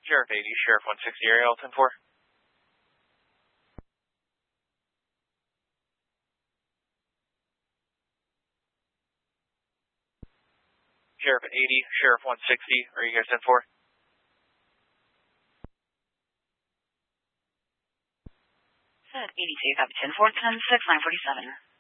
Sheriff 80, Sheriff 160, area all 10-4. Sheriff 80, Sheriff 160, are you guys 10-4? Set 82, copy 10-4, 10-6, 947.